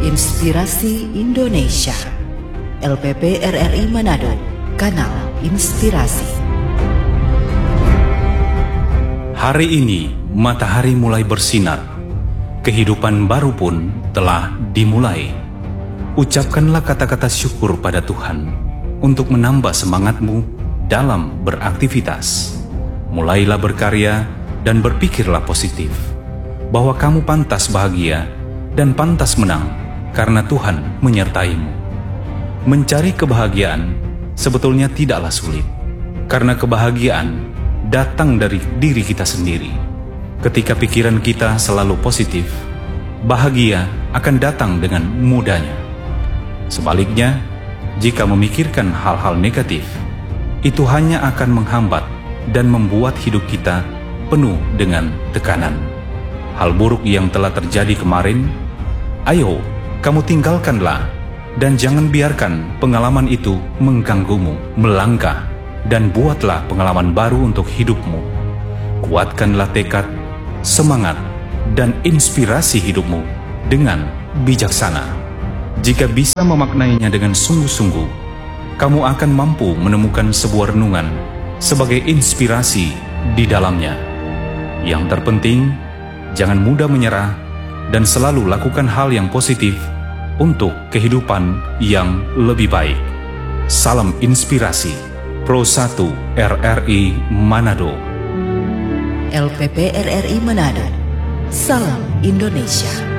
Inspirasi Indonesia. LPP RRI Manado, Kanal Inspirasi. Hari ini matahari mulai bersinar. Kehidupan baru pun telah dimulai. Ucapkanlah kata-kata syukur pada Tuhan untuk menambah semangatmu dalam beraktivitas. Mulailah berkarya dan berpikirlah positif bahwa kamu pantas bahagia dan pantas menang karena Tuhan menyertaimu. Mencari kebahagiaan sebetulnya tidaklah sulit, karena kebahagiaan datang dari diri kita sendiri. Ketika pikiran kita selalu positif, bahagia akan datang dengan mudahnya. Sebaliknya, jika memikirkan hal-hal negatif, itu hanya akan menghambat dan membuat hidup kita penuh dengan tekanan. Hal buruk yang telah terjadi kemarin, ayo kamu tinggalkanlah dan jangan biarkan pengalaman itu mengganggumu. Melangkah dan buatlah pengalaman baru untuk hidupmu. Kuatkanlah tekad, semangat, dan inspirasi hidupmu dengan bijaksana. Jika bisa memaknainya dengan sungguh-sungguh, kamu akan mampu menemukan sebuah renungan sebagai inspirasi di dalamnya. Yang terpenting, jangan mudah menyerah dan selalu lakukan hal yang positif untuk kehidupan yang lebih baik. Salam inspirasi, Pro 1 RRI Manado. LPP RRI Manado, Salam Indonesia.